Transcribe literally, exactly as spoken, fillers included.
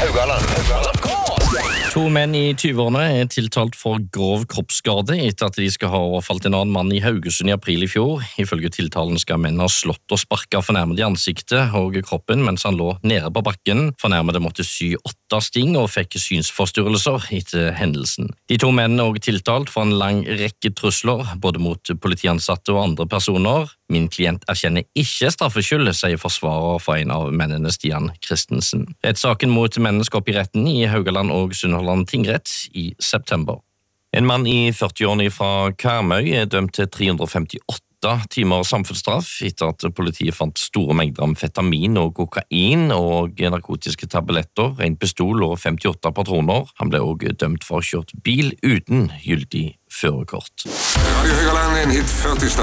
To menn i tyverne er tiltalt for grov kroppsskade etter at de skal ha overfalt en annen mann i Haugesund i april i fjor. Ifølge tiltalen skal menn ha slått og sparket fornærmede i ansiktet og kroppen mens han lå nede på bakken. Fornærmede måtte sy åtte sting og fikk synsforstyrrelser etter hendelsen. De to mennene er også tiltalt for en lang rekke trusler, både mot politiansatte og andre personer. Min klient erkjenner ikke straffskyld, sier forsvarer for en av mennene, Stian Christensen. Rettssaken mot mennene skal opp i retten i Haugaland og Sunnhordland tingrett i september. En mann i førtiårene fra Karmøy er dømt til tre hundre femtiåtte timer samfunnsstraff etter at politiet fant store mengder amfetamin og kokain og narkotiske tabletter, en pistol og femtiåtte patroner. Han ble også dømt for å ha kjørt bil uten gyldig førerkort. Radio Haugaland, en hit førti